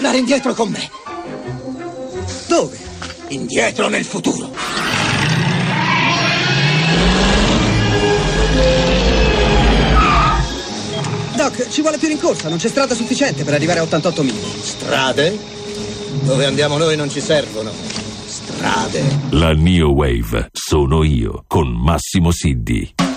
andare indietro con me. Dove? Indietro nel futuro. Doc, ci vuole più rincorsa, non c'è strada sufficiente per arrivare a 88 miglia. Strade? Dove andiamo noi non ci servono strade. La Neo Wave sono io con Massimo Siddi.